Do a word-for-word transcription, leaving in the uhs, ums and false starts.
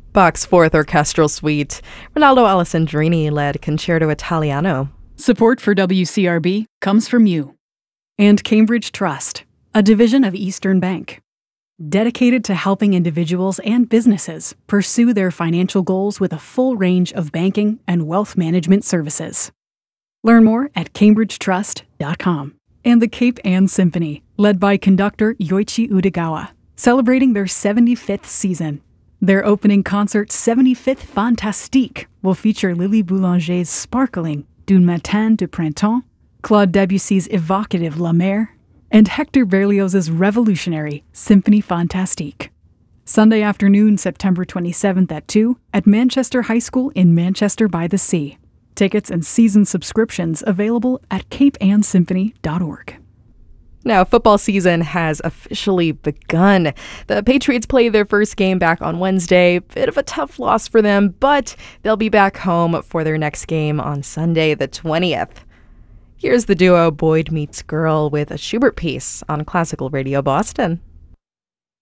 Bach's Fourth Orchestral Suite. Ronaldo Alessandrini led Concerto Italiano. Support for W C R B comes from you. And Cambridge Trust, a division of Eastern Bank, dedicated to helping individuals and businesses pursue their financial goals with a full range of banking and wealth management services. Learn more at cambridge trust dot com. And the Cape Ann Symphony, led by conductor Yoichi Udegawa, celebrating their seventy-fifth season. Their opening concert, seventy-fifth Fantastique, will feature Lily Boulanger's sparkling D'un Matin de Printemps, Claude Debussy's evocative La Mer, and Hector Berlioz's revolutionary Symphonie Fantastique. Sunday afternoon, September twenty-seventh at two at Manchester High School in Manchester by the Sea. Tickets and season subscriptions available at cape ann symphony dot org. Now, football season has officially begun. The Patriots play their first game back on Wednesday. Bit of a tough loss for them, but they'll be back home for their next game on Sunday the twentieth. Here's the duo Boyd Meets Girl with a Schubert piece on Classical Radio Boston.